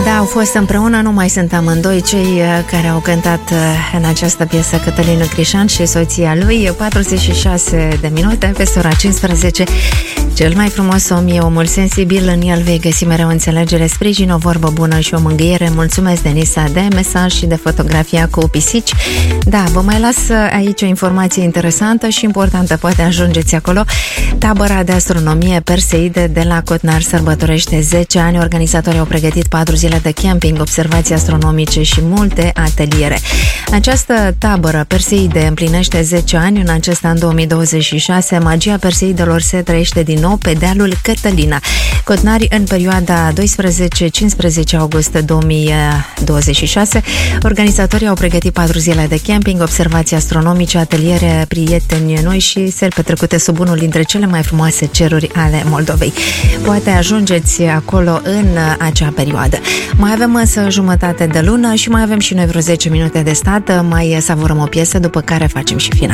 Da, au fost împreună, nu mai sunt amândoi cei care au cântat în această piesă Cătălin Crișan și soția lui. 46 de minute peste ora 15. Cel mai frumos om e omul sensibil, în el vei găsi mereu înțelegere, sprijin, o vorbă bună și o mângâiere. Mulțumesc, Denisa, de mesaj și de fotografia cu pisici. Da, vă mai las aici o informație interesantă și importantă, poate ajungeți acolo. Tabăra de astronomie Perseide de la Cotnar sărbătorește 10 ani. Organizatorii au pregătit 4 zile de camping, observații astronomice și multe ateliere. Această tabără Perseide împlinește 10 ani în acest an 2026. Magia Perseidelor se trăiește din nou pe dealul Cătălina. Cotnari în perioada 12-15 august 2026. Organizatorii au pregătit 4 zile de camping, observații astronomice, ateliere, prieteni noi și seri petrecute sub unul dintre cele mai frumoase ceruri ale Moldovei. Poate ajungeți acolo în acea perioadă. Mai avem însă jumătate de lună și mai avem și noi vreo 10 minute de stat. Mai savurăm o piesă, după care facem și final.